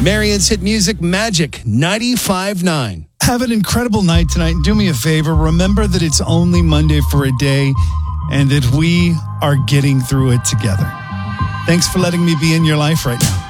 Marion's Hit Music Magic 95.9. Have an incredible night tonight. Do me a favor. Remember that it's only Monday for a day and that we are getting through it together. Thanks for letting me be in your life right now.